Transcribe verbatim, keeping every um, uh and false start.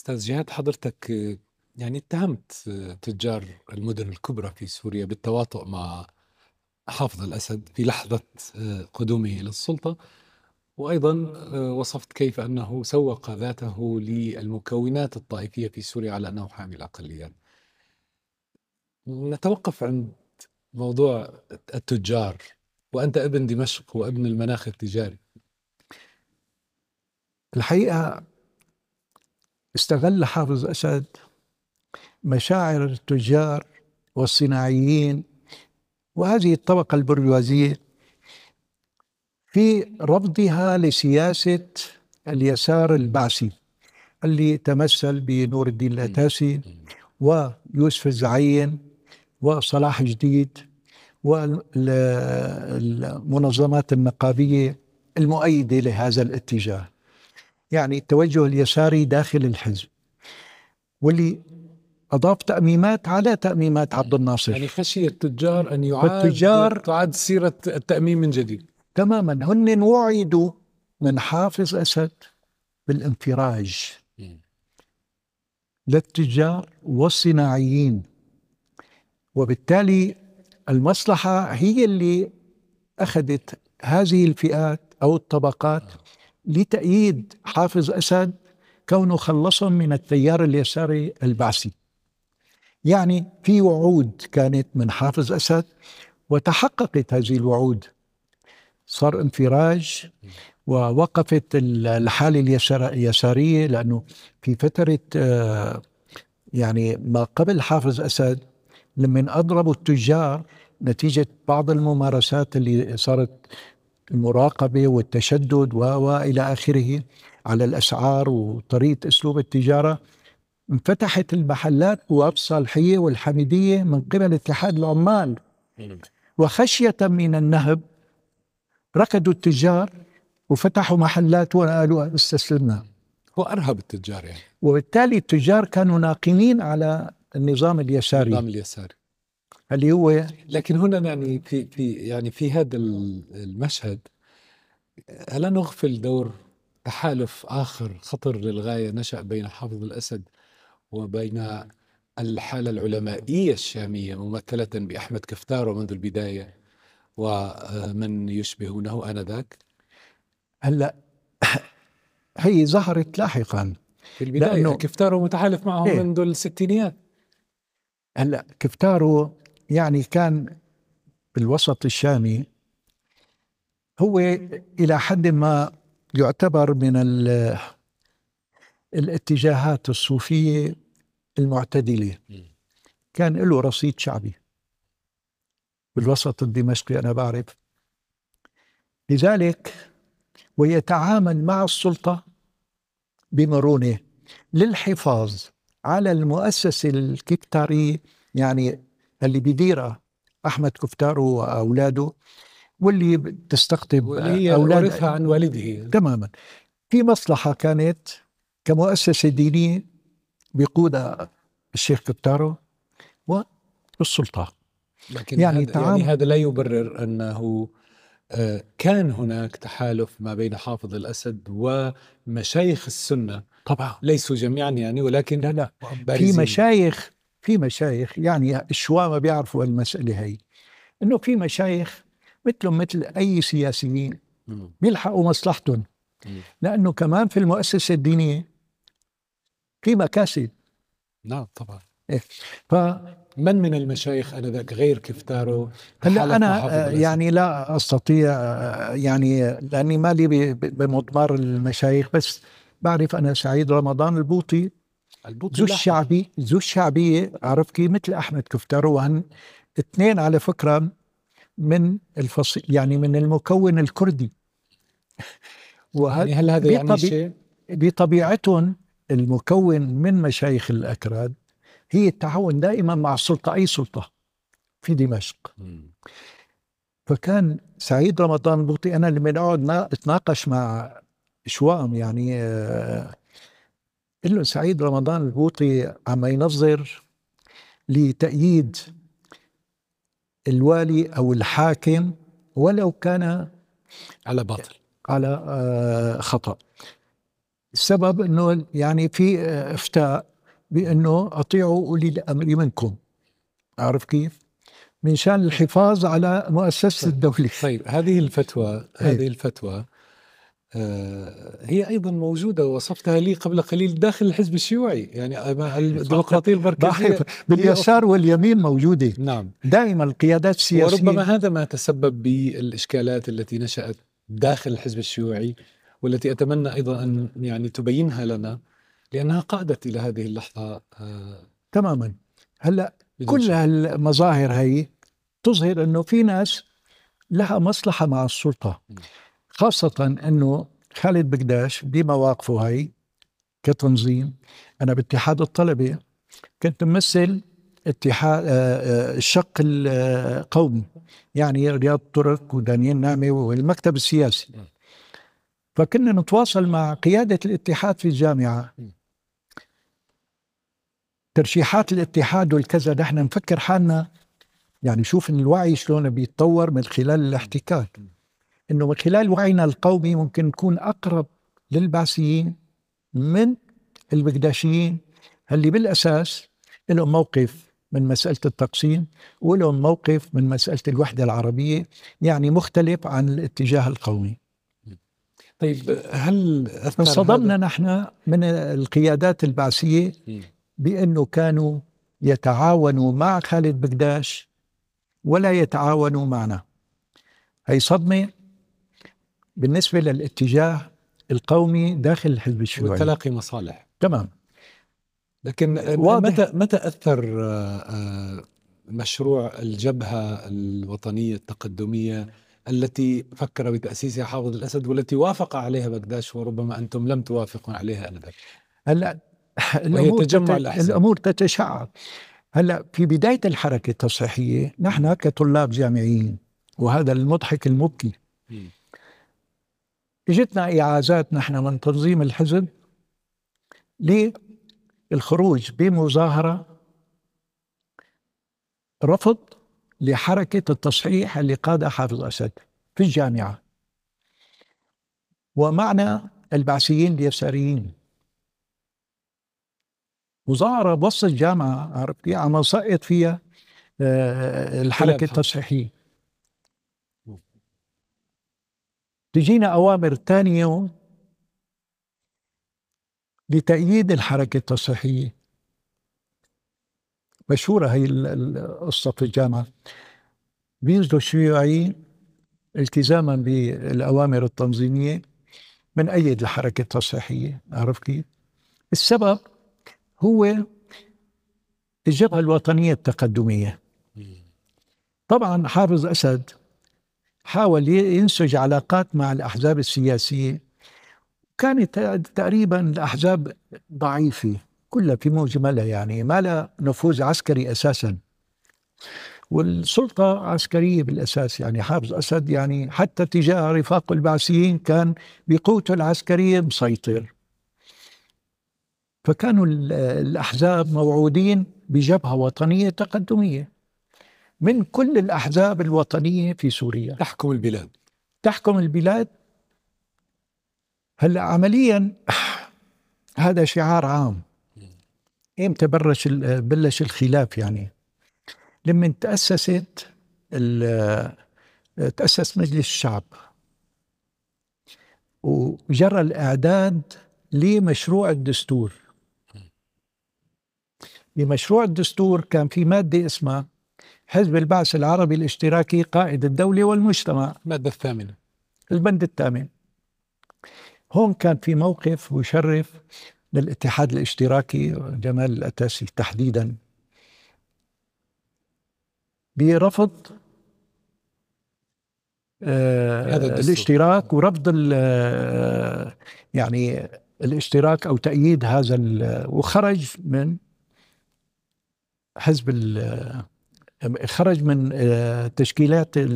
أستاذ جهاد، حضرتك آه، يعني اتهمت آه، تجار المدن الكبرى في سوريا بالتواطؤ مع حافظ الأسد في لحظة آه، قدومه إلى السلطة، وأيضا آه، وصفت كيف أنه سوق ذاته للمكونات الطائفية في سوريا على أنه حامي الأقليات. نتوقف عند موضوع التجار، وأنت ابن دمشق وابن المناخ التجاري. الحقيقة استغل حافظ أسد مشاعر التجار والصناعيين وهذه الطبقة البرجوازية في رفضها لسياسة اليسار البعثي اللي تمثل بنور الدين الأتاسي ويوسف الزعيم وصلاح جديد والمنظمات النقابية المؤيدة لهذا الاتجاه، يعني التوجه اليساري داخل الحزب، واللي أضاف تأميمات على تأميمات عبد الناصر. يعني خشي التجار أن يعاد والتجار تعاد سيرة التأميم من جديد. تماما هن وعدوا من حافظ أسد بالانفراج للتجار والصناعيين، وبالتالي المصلحة هي اللي أخذت هذه الفئات أو الطبقات لتأييد حافظ أسد كونه خلصهم من التيار اليساري البعثي. يعني في وعود كانت من حافظ أسد وتحققت هذه الوعود، صار انفراج ووقفت الحالة اليسارية، لأنه في فترة يعني ما قبل حافظ أسد لما أضربوا التجار نتيجة بعض الممارسات اللي صارت، المراقبة والتشدد وإلى آخره على الأسعار وطريقة أسلوب التجارة، انفتحت المحلات بواب صالحية والحميدية من قبل اتحاد العمال، وخشية من النهب ركضوا التجار وفتحوا محلات وقالوا استسلمنا. هو أرهب التجار يعني، وبالتالي التجار كانوا ناقمين على النظام اليساري النظام اليساري اللي هو. لكن هنا يعني في في يعني في هذا المشهد ألا نغفل دور تحالف آخر خطر للغاية نشأ بين حافظ الأسد وبين الحالة العلمائية الشامية ممثلة بأحمد كفتار منذ البداية ومن يشبهونه آنذاك. هلا هي ظهرت لاحقا في البداية كفتارو متحالف معهم إيه؟ منذ الستينيات. هلا كفتارو يعني كان بالوسط الشامي، هو إلى حد ما يعتبر من الاتجاهات الصوفية المعتدلة، كان له رصيد شعبي بالوسط الدمشقي أنا بعرف، لذلك ويتعامل مع السلطة بمرونة للحفاظ على المؤسسة الكفتارية، يعني اللي بيديرها أحمد كفتارو وأولاده، واللي تستقطب واللي هي ورثها عن والده. تماما. في مصلحة كانت كمؤسسة دينية بيقودها الشيخ كفتارو والسلطة، لكن يعني هذا, يعني هذا لا يبرر أنه كان هناك تحالف ما بين حافظ الأسد ومشايخ السنة. طبعا ليسوا جميعا يعني، ولكن لا لا في مشايخ في مشايخ يعني الشوا ما بيعرفوا المسألة هي، إنه في مشايخ مثلهم مثل أي سياسيين بيلحقوا مصلحتهم، لأنه كمان في المؤسسة الدينية في مكاسب. نعم طبعا. إيه. فمن من المشايخ آنذاك غير كفتارو؟ هلا أنا يعني لا أستطيع يعني لأني مالي بمضمار المشايخ، بس بعرف أنا سعيد رمضان البوطي ذو الشعبي ذو الشعبية، أعرف كيف مثل أحمد كفتارو، وهن اثنين على فكرة من الفصيل يعني من المكون الكردي. يعني هل هذا يعني شيء؟ بطبيعتهم المكون من مشايخ الأكراد هي التعاون دائما مع السلطة، أي سلطة في دمشق. م. فكان سعيد رمضان البوطي أنا لما نقعد اتناقش مع شوام يعني آه قل له سعيد رمضان البوطي عم ينظر لتأييد الوالي أو الحاكم ولو كان على باطل، على آه خطأ. السبب انه يعني في افتاء بانه اطيعوا اولي الامر منكم، عارف كيف؟ من شان الحفاظ على مؤسسة الدولة. طيب هذه الفتوى ايه هذه الفتوى آه، هي أيضا موجودة ووصفتها لي قبل قليل داخل الحزب الشيوعي، يعني الديمقراطية المركزية بحث باليسار واليمين موجودة نعم. دائما القيادات السياسية. وربما هذا ما تسبب بالإشكالات التي نشأت داخل الحزب الشيوعي، والتي أتمنى أيضا أن يعني تبينها لنا، لأنها قادت إلى هذه اللحظة. آه تماما. هلأ بدون كل شك. هالمظاهر هي تظهر أنه في ناس لها مصلحة مع السلطة، خاصة أنه خالد بقداش بمواقفه هاي كتنظيم. أنا باتحاد الطلبة كنت ممثل اتحاد الشق القومي، يعني رياض ترك ودانيال نعمة والمكتب السياسي، فكنا نتواصل مع قيادة الاتحاد في الجامعة، ترشيحات الاتحاد والكذا. نحن نفكر حالنا، يعني شوف إن الوعي شلون بيتطور من خلال الاحتكاك، إنه من خلال وعينا القومي ممكن نكون أقرب للبعثيين من البقداشيين، اللي بالأساس لهم موقف من مسألة التقسيم ولهم موقف من مسألة الوحدة العربية، يعني مختلف عن الاتجاه القومي. طيب هل أثر انصدمنا هذا؟ نحن من القيادات البعثية بأنه كانوا يتعاونوا مع خالد بقداش ولا يتعاونوا معنا. هي صدمة بالنسبة للاتجاه القومي داخل الحزب الشيوعي وتلاقي مصالح. تمام. لكن واضح. متى متى أثر آه، مشروع الجبهة الوطنية التقدمية التي فكر بتأسيسها حافظ الأسد، والتي وافق عليها بقداش وربما أنتم لم توافقوا عليها آنذاك؟ هلا وهي الأمور تجمع تت... الأحزاب. الأمور تتشعب. هلا في بداية الحركة التصحيحية نحن كطلاب جامعيين، وهذا المضحك المبكي، اجتنا إعازات نحن من تنظيم الحزب للخروج بمظاهرة رفض لحركة التصحيح اللي قادها حافظ أسد في الجامعة، ومعنا البعثيين اليساريين. مظاهرة بوسط الجامعة، عرفت عم نسقط فيها الحركة التصحيحية. تجينا أوامر ثاني يوم لتأييد الحركة التصحيحية. مشهورة هي القصة في الجامعة. بينزلوا الشيوعيين التزاما بالأوامر التنظيمية من أيد الحركة التصحيحية. عرف كيف؟ السبب هو الجبهة الوطنية التقدمية. طبعا حافظ أسد حاول ينسج علاقات مع الأحزاب السياسية، كانت تقريبا الأحزاب ضعيفة كلها في مجملها، يعني ما لها نفوذ عسكري أساسا، والسلطة عسكرية بالأساس. يعني حافظ أسد يعني حتى تجاه رفاق البعثيين كان بقوته العسكرية مسيطر. فكانوا الأحزاب موعودين بجبهة وطنية تقدمية من كل الأحزاب الوطنية في سوريا، تحكم البلاد تحكم البلاد. هلأ عمليا هذا شعار عام. إمتى بلش بلش الخلاف؟ يعني لما تأسست تأسس مجلس الشعب وجرى الإعداد لمشروع الدستور. بمشروع الدستور كان في مادة اسمها حزب البعث العربي الاشتراكي قائد الدولة والمجتمع، المادة الثامنة، البند الثامن. هون كان في موقف مشرف للاتحاد الاشتراكي جمال الأتاسي تحديدا برفض آه الاشتراك ورفض يعني الاشتراك أو تأييد هذا، وخرج من حزب، خرج من تشكيلات